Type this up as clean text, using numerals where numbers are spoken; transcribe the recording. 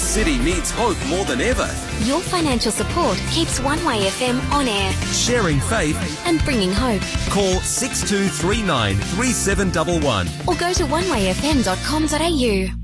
city needs hope more than ever. Your financial support keeps One Way FM on air Sharing faith. and bringing hope. Call 6239 3711. Or go to onewayfm.com.au.